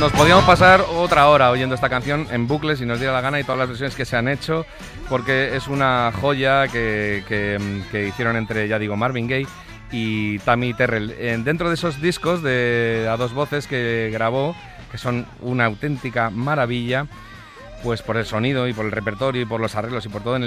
nos podíamos pasar otra hora oyendo esta canción en bucle si nos diera la gana y todas las versiones que se han hecho, porque es una joya que hicieron entre, ya digo, Marvin Gaye y Tammy Terrell. Dentro de esos discos a dos voces que grabó, que son una auténtica maravilla, pues por el sonido y por el repertorio y por los arreglos y por todo, en